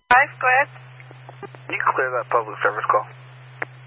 5, go ahead. You can clear that public service call.